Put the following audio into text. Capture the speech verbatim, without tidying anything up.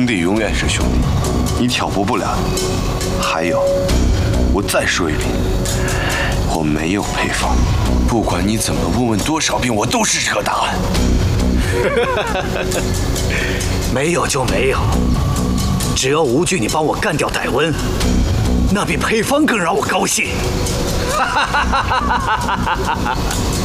兄弟永远是兄弟，你挑拨不了。还有，我再说一遍，我没有配方，不管你怎么问问多少遍，我都是这个答案。 没有就没有，只要无惧你帮我干掉戴温，那比配方更让我高兴。